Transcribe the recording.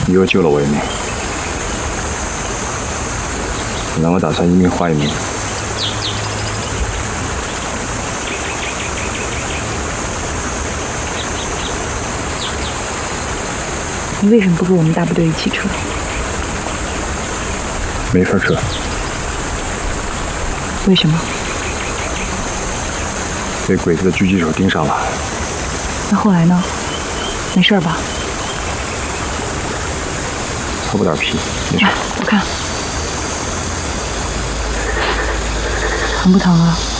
你又救了我一命，本来我打算一命换一命。 你为什么不跟我们大部队一起撤？ 没法撤。 为什么？ 被鬼子的狙击手盯上了。 那后来呢？没事吧？ 擦破点皮，没事。 我看疼不疼啊？